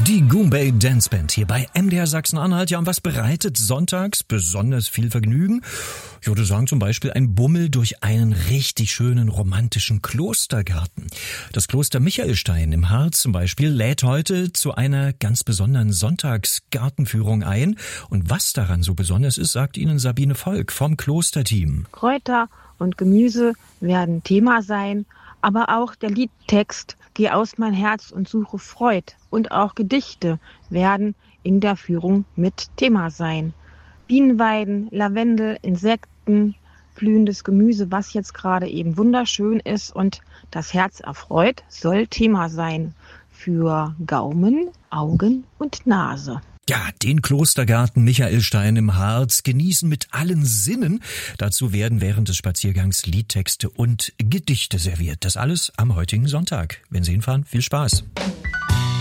Die Goombay Dance Band hier bei MDR Sachsen-Anhalt. Ja, und was bereitet sonntags besonders viel Vergnügen? Ich würde sagen, zum Beispiel ein Bummel durch einen richtig schönen romantischen Klostergarten. Das Kloster Michaelstein im Harz zum Beispiel lädt heute zu einer ganz besonderen Sonntagsgartenführung ein. Und was daran so besonders ist, sagt Ihnen Sabine Volk vom Klosterteam. Kräuter und Gemüse werden Thema sein, aber auch der Liedtext Geh aus mein Herz und suche Freud und auch Gedichte werden in der Führung mit Thema sein. Bienenweiden, Lavendel, Insekten, blühendes Gemüse, was jetzt gerade eben wunderschön ist und das Herz erfreut, soll Thema sein für Gaumen, Augen und Nase. Ja, den Klostergarten Michaelstein im Harz genießen mit allen Sinnen. Dazu werden während des Spaziergangs Liedtexte und Gedichte serviert. Das alles am heutigen Sonntag. Wenn Sie hinfahren, viel Spaß.